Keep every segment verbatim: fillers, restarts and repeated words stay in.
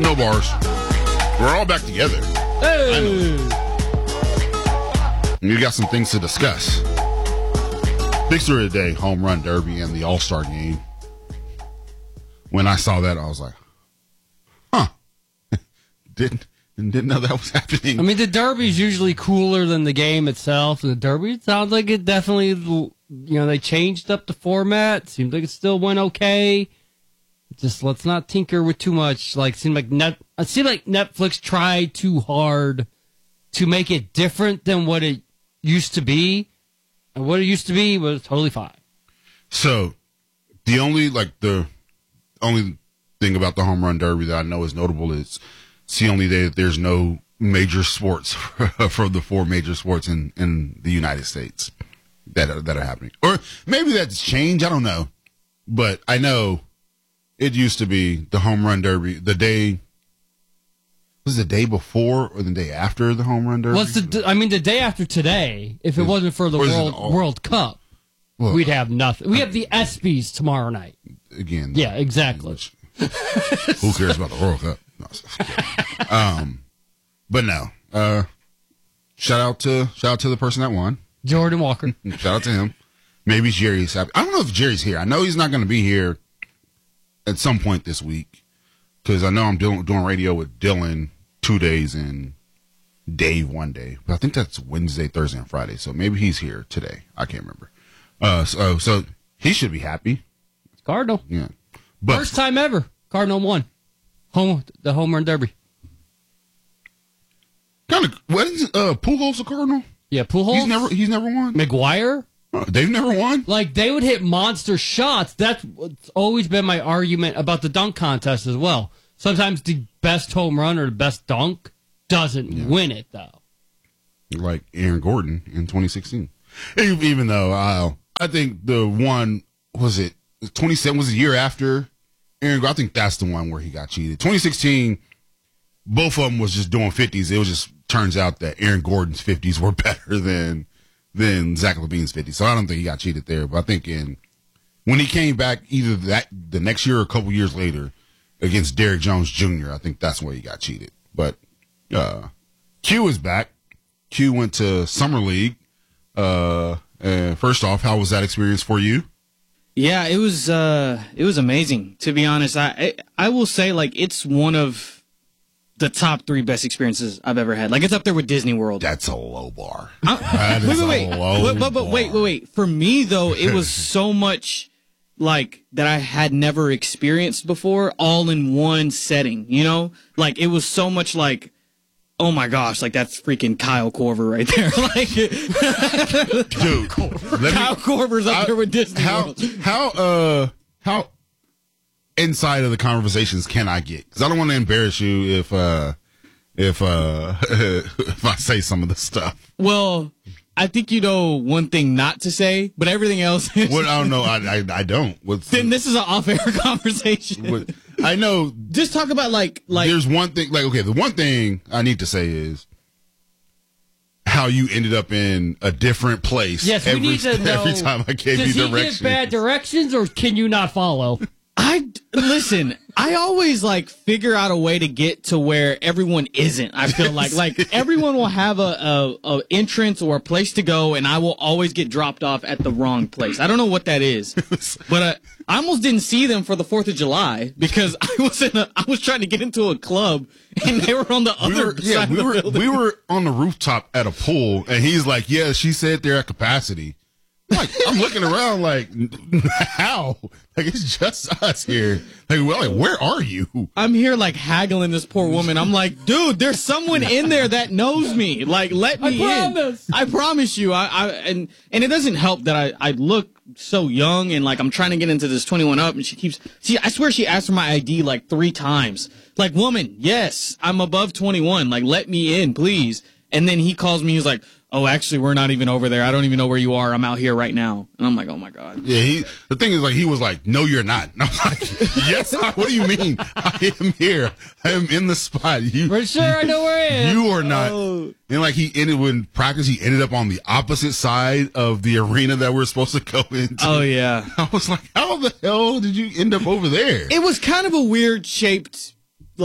No bars. We're all back together. Hey. We got some things to discuss. Big story of the day, home run derby and the All-Star game. When I saw that, I was like, huh. didn't didn't know that was happening. I mean, the derby's usually cooler than the game itself. And the derby, it sounds like it definitely, you know, they changed up the format. Seems like it still went okay. Just let's not tinker with too much. Like, seemed like net, it seemed like Netflix tried too hard to make it different than what it used to be. And what it used to be was totally fine. So, the only, like, the only thing about the home run derby that I know is notable is it's the only day that there's no major sports from the four major sports in, in the United States that are, that are happening. Or maybe that's changed. I don't know. But I know it used to be the home run derby the day. Was it the day before or the day after the home run derby? What's the? I mean, the day after today. If it Is, wasn't for the World all, World Cup, well, we'd have nothing. We have the ESPYs tomorrow night. Again. Yeah, exactly. Which, who cares about the World Cup? No, um, but no. Uh, shout out to shout out to the person that won, Jordan Walker. Shout out to him. Maybe Jerry's happy. I don't know if Jerry's here. I know he's not going to be here at some point this week because I know I'm doing doing radio with Dylan two days and Dave one day. But I think that's Wednesday, Thursday, and Friday. So maybe he's here today. I can't remember. Uh, so so he should be happy. Cardinal. Yeah. But, First time ever. Cardinal won. Home the home run derby. Kind of. What is it? Uh, Pujols a Cardinal? Yeah, Pujols. He's never. He's never won. McGuire. Uh, they've never won. Like they would hit monster shots. That's what's always been my argument about the dunk contest as well. Sometimes the best home run or the best dunk doesn't yeah. win it though. Like Aaron Gordon in twenty sixteen. Even though I, I think the one was it twenty-seven was the year after Aaron Gordon. I think that's the one where he got cheated. twenty sixteen, both of them was just doing fifties. It was just turns out that Aaron Gordon's fifties were better than than Zach LaVine's fifties. So I don't think he got cheated there. But I think in when he came back either that the next year or a couple years later against Derrick Jones Junior, I think that's where he got cheated. But uh, Q is back. Q went to Summer League. Uh, and first off, how was that experience for you? Yeah, it was uh, it was amazing. To be honest, I, I I will say like it's one of the top three best experiences I've ever had. Like it's up there with Disney World. That's a low bar. Uh, that wait, is wait, wait, a low but, but, but bar. wait, wait, wait. For me though, it was so much like that I had never experienced before, all in one setting. You know, like it was so much like. Oh my gosh, like that's freaking Kyle Korver right there. Like, dude, let Kyle me, Korver's up I, there with Disney how, World. How, uh, how inside of the conversations can I get? Because I don't want to embarrass you if, uh, if, uh, if I say some of the stuff. Well, I think you know one thing not to say, but everything else. Is, what I don't know, I, I, I don't. What's, then this is an off-air conversation. What, I know. Just talk about like like. There's one thing. Like, okay, the one thing I need to say is how you ended up in a different place. Yes, every, we need to know. Every time I gave does you he directions. give bad directions, or can you not follow? I listen. I always like figure out a way to get to where everyone isn't. I feel like like everyone will have a, a, a entrance or a place to go, and I will always get dropped off at the wrong place. I don't know what that is, but uh, I almost didn't see them for the Fourth of July because I was in a, I was trying to get into a club, and they were on the we other were, side yeah, of we the were building. we were on the rooftop at a pool, and he's like, "Yeah, she said they're at capacity." Like, I'm looking around like, how? Like, it's just us here. Like, well, like, where are you? I'm here like haggling this poor woman. I'm like, dude, there's someone in there that knows me. Like, let me I in. promise. I promise you. I, I and and it doesn't help that I, I look so young and like I'm trying to get into this twenty-one up, and she keeps. See, I swear she asked for my I D like three times. Like, woman, yes, I'm above twenty-one. Like, let me in, please. And then he calls me. He's like, oh, actually, we're not even over there. I don't even know where you are. I'm out here right now. And I'm like, oh, my God. Yeah, he. The thing is, like, he was like, no, you're not. And I was like, yes, I, what do you mean? I am here. I am in the spot. You, For sure, I know where I am. You are not. Oh. And, like, he ended, when practice, he ended up on the opposite side of the arena that we're supposed to go into. Oh, yeah. I was like, how the hell did you end up over there? It was kind of a weird shaped, like,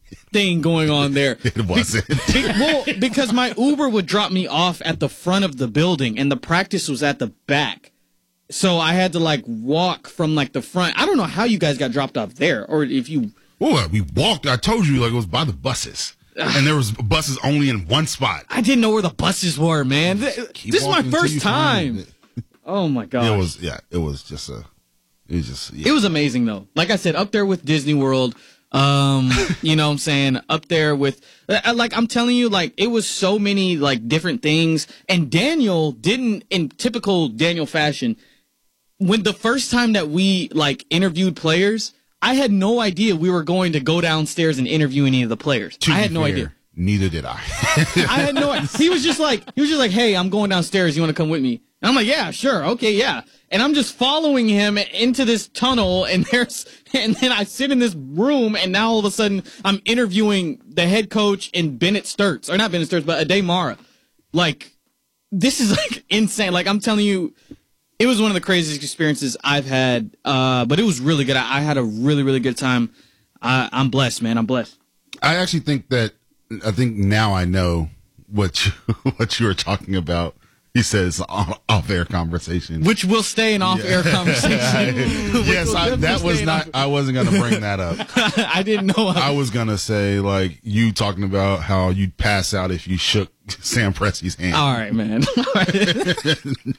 thing going on there. It wasn't. Be- well, because my Uber would drop me off at the front of the building, and the practice was at the back. So I had to, like, walk from, like, the front. I don't know how you guys got dropped off there, or if you... Well, we walked. I told you, like, it was by the buses. And there was buses only in one spot. I didn't know where the buses were, man. Keep This is my walking till first you find time. it. Oh, my God. It was, yeah, it was just a, it was just, yeah. It was amazing, though. Like I said, up there with Disney World, um, you know what I'm saying? Up there with, like, I'm telling you, like, it was so many, like, different things. And Daniel didn't, in typical Daniel fashion, when the first time that we, like, interviewed players, I had no idea we were going to go downstairs and interview any of the players. To I be had no fair, idea. Neither did I. I had no idea. He was just like, he was just like, hey, I'm going downstairs. You want to come with me? And I'm like, yeah, sure. Okay, yeah. And I'm just following him into this tunnel, and there's, and then I sit in this room, and now all of a sudden I'm interviewing the head coach and Bennett Sturts, or not Bennett Sturts, but Ade Mara. Like, this is like insane. Like, I'm telling you, it was one of the craziest experiences I've had, uh, but it was really good. I, I had a really, really good time. I, I'm blessed, man. I'm blessed. I actually think that, I think now I know what you, what you were talking about. He says off-air conversation, Which will stay an off-air Yeah. conversation. yes, I, that was not. I wasn't going to bring that up. I didn't know. I was going to say, like, you talking about how you'd pass out if you shook Sam Presti's hand. All right, man. All right.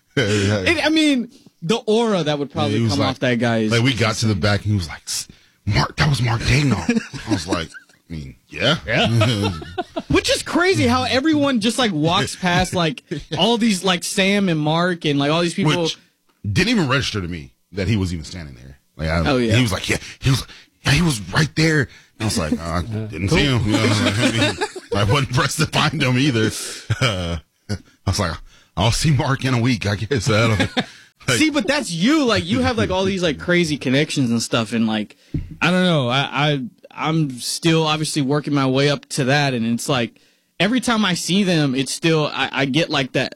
It, I mean, the aura that would probably He was come like- off that guy is. Like, we got to the back, and he was like, Mark, that was Mark Daigneault. I was like, I mean, yeah. Yeah. Which is crazy how everyone just like walks past like all these like Sam and Mark and like all these people. Which didn't even register to me that he was even standing there. Like, I, Oh, yeah. He was like, yeah, he was, yeah, he was right there. And I was like, oh, I didn't see him. You know, I, mean, I wasn't pressed to find him either. Uh, I was like, I'll see Mark in a week, I guess. I don't, like, See, but that's you. Like you have like all these like crazy connections and stuff, and like I don't know. I, I I'm still obviously working my way up to that, and it's like every time I see them, it's still I, I get like that.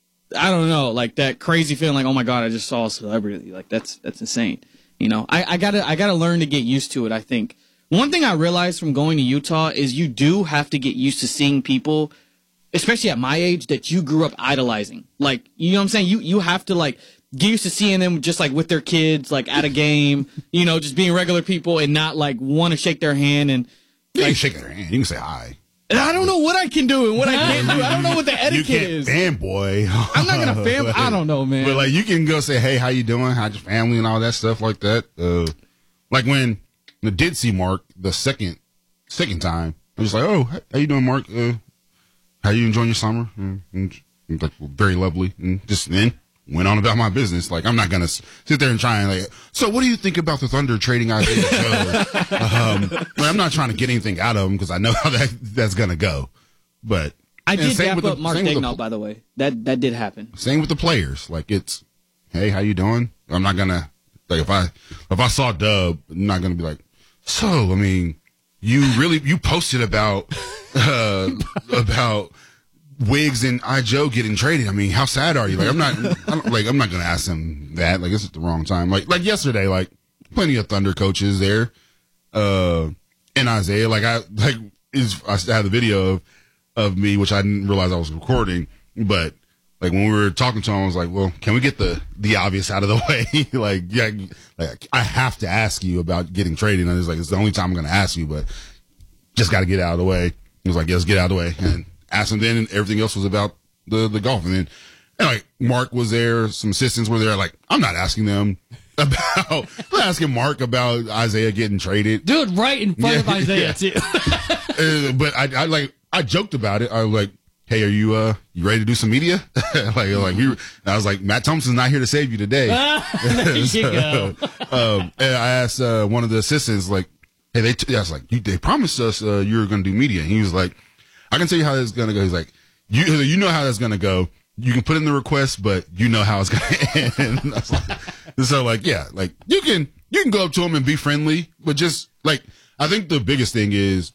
I don't know, like that crazy feeling, like oh my god, I just saw a celebrity. Like that's that's insane. You know, I, I gotta I gotta learn to get used to it. I think one thing I realized from going to Utah is you do have to get used to seeing people, especially at my age, that you grew up idolizing. Like you know what I'm saying? You you have to like get used to seeing them just like with their kids, like at a game, you know, just being regular people and not like want to shake their hand. And you can like, shake their hand. You can say hi. and I don't know what I can do and what I can't do. I don't know what the You etiquette can't is. fanboy. I'm not gonna fan. I don't know, man. But like, you can go say, hey, how you doing? How's your family and all that stuff like that. Uh, like when I did see Mark the second second time, I was like, oh, how you doing, Mark? Uh, how you enjoying your summer? And, and, and like, well, very lovely. And just then went on about my business. Like, I'm not gonna sit there and try and like, so what do you think about the Thunder trading Isaiah Joe? um, like, I'm not trying to get anything out of him because I know how that that's gonna go. But I and did same dap with up the- Mark same with the- Daigneault, by the way. That that did happen. Same with the players. Like, it's, hey, how you doing? I'm not gonna, like, if I if I saw Dub, I'm not gonna be like, so I mean, you really you posted about uh about Wiggs and I Joe getting traded. I mean, how sad are you? Like, I'm not I don't, like I'm not gonna ask them that. Like, this is the wrong time. Like like yesterday, like plenty of Thunder coaches there, uh, and Isaiah. Like I like is I have the video of of me, which I didn't realize I was recording, but like when we were talking to him, I was like, well, can we get the, the obvious out of the way? like, yeah, like I have to ask you about getting traded. And I was like, it's the only time I'm going to ask you, but just got to get out of the way. He was like, yeah, let's get out of the way. And asked him then, and everything else was about the, the golf. And then, and like, Mark was there, some assistants were there. Like, I'm not asking them about, I'm not asking Mark about Isaiah getting traded. Do it right in front Yeah, of Isaiah, yeah. too. Uh, but I, I like, I joked about it. I was like, hey, are you, uh, you ready to do some media? like, like, we were, I was like, Matt Thompson's not here to save you today. There you go. um, and I asked, uh, one of the assistants, like, hey, they, t-, I was like, you, they promised us, uh, you were going to do media. And he was like, I can tell you how this is going to go. He's like, you, you know how that's going to go. You can put in the request, but you know how it's going to end. I was like, so like, yeah, like you can, you can go up to him and be friendly, but just like, I think the biggest thing is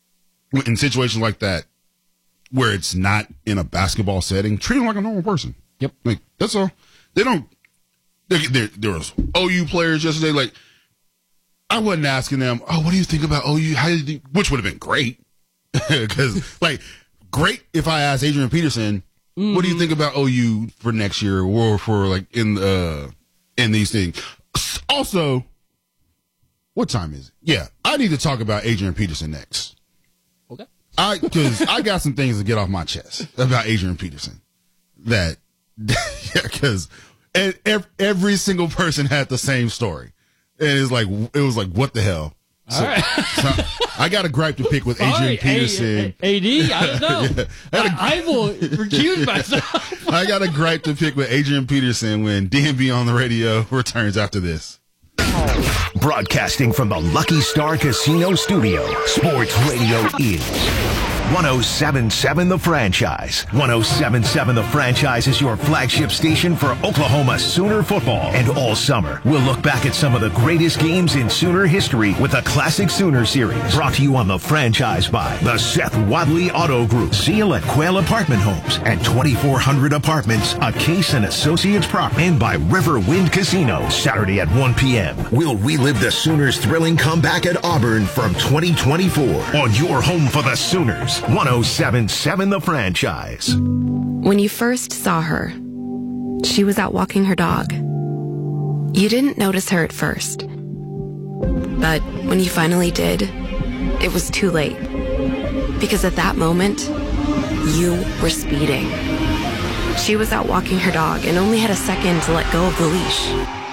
in situations like that, where it's not in a basketball setting, treat him like a normal person. Yep. Like, that's all. They don't, there, there, there was O U players yesterday. Like, I wasn't asking them, oh, what do you think about O U? How do you think? Which would have been great. Because, like, great if I asked Adrian Peterson, mm-hmm. what do you think about O U for next year or for, like, in uh, in these things? Also, what time is it? Yeah, I need to talk about Adrian Peterson next. Okay. I Because I got some things to get off my chest about Adrian Peterson. That, yeah, because every single person had the same story. And it's like, it was like, what the hell? So, All right. so I got a gripe to pick with Adrian Sorry, Peterson. A D, I don't know. Yeah. I, a, I, I will recuse myself. I got a gripe to pick with Adrian Peterson when D M B on the radio returns after this. Broadcasting from the Lucky Star Casino Studio, Sports Radio is one oh seven point seven The Franchise. one oh seven point seven The Franchise is your flagship station for Oklahoma Sooner football. And all summer, we'll look back at some of the greatest games in Sooner history with a Classic Sooner series. Brought to you on The Franchise by the Seth Wadley Auto Group, Seal at Quail Apartment Homes, and twenty-four hundred Apartments, a Case and Associates prop, and by River Wind Casino. Saturday at one p.m. We'll relive the Sooners' thrilling comeback at Auburn from twenty twenty-four on your home for the Sooners. one oh seven point seven The Franchise. When you first saw her, she was out walking her dog. You didn't notice her at first. But when you finally did, it was too late. Because at that moment, you were speeding. She was out walking her dog and only had a second to let go of the leash.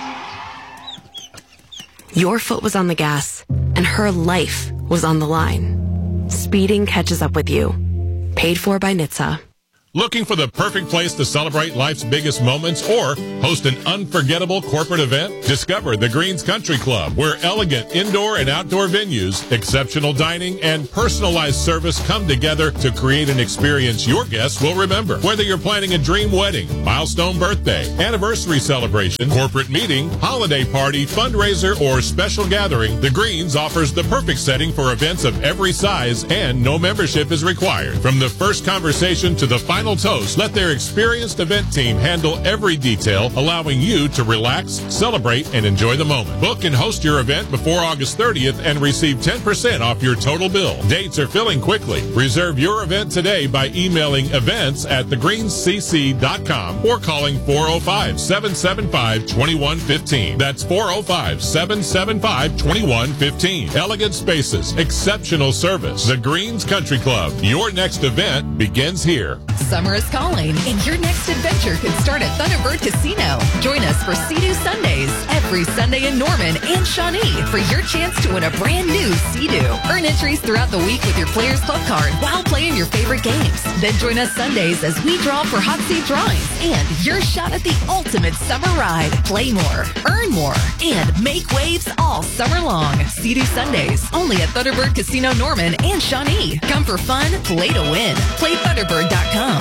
Your foot was on the gas, and her life was on the line. Speeding catches up with you. Paid for by N H T S A. Looking for the perfect place to celebrate life's biggest moments or host an unforgettable corporate event? Discover the Greens Country Club, where elegant indoor and outdoor venues, exceptional dining, and personalized service come together to create an experience your guests will remember. Whether you're planning a dream wedding, milestone birthday, anniversary celebration, corporate meeting, holiday party, fundraiser, or special gathering, the Greens offers the perfect setting for events of every size, and no membership is required. From the first conversation to the final Final toast, let their experienced event team handle every detail, allowing you to relax, celebrate, and enjoy the moment. Book and host your event before August thirtieth and receive ten percent off your total bill. Dates are filling quickly. Reserve your event today by emailing events at the greens c c dot com or calling four oh five, seven seven five, two one one five. That's four oh five, seven seven five, two one one five. Elegant spaces, exceptional service. The Greens Country Club. Your next event begins here. Summer is calling, and your next adventure could start at Thunderbird Casino. Join us for Sea-Doo Sundays every Sunday in Norman and Shawnee for your chance to win a brand new Sea-Doo. Earn entries throughout the week with your Players Club card while playing your favorite games. Then join us Sundays as we draw for hot seat drawings and your shot at the ultimate summer ride. Play more, earn more, and make waves all summer long. Sea-Doo Sundays only at Thunderbird Casino Norman and Shawnee. Come for fun, play to win. Play thunderbird dot com.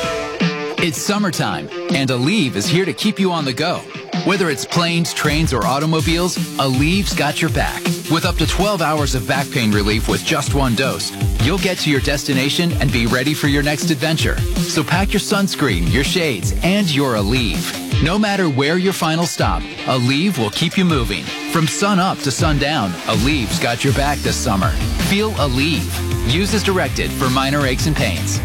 It's summertime, and Aleve is here to keep you on the go. Whether it's planes, trains, or automobiles, Aleve's got your back. With up to twelve hours of back pain relief with just one dose, you'll get to your destination and be ready for your next adventure. So pack your sunscreen, your shades, and your Aleve. No matter where your final stop, Aleve will keep you moving. From sun up to sundown, Aleve's got your back this summer. Feel Aleve. Use as directed for minor aches and pains.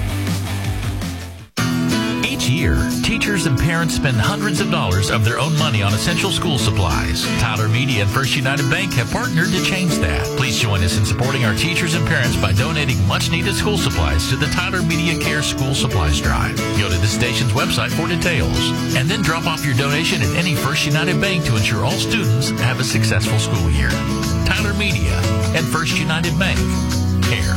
Each year, teachers and parents spend hundreds of dollars of their own money on essential school supplies. Tyler Media and First United Bank have partnered to change that. Please join us in supporting our teachers and parents by donating much-needed school supplies to the Tyler Media Care School Supplies Drive. Go to the station's website for details, and then drop off your donation at any First United Bank to ensure all students have a successful school year. Tyler Media and First United Bank. Care.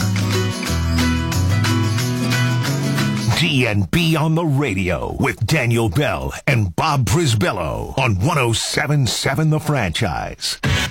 D and B on the radio with Daniel Bell and Bob Brisbello on one oh seven point seven The Franchise.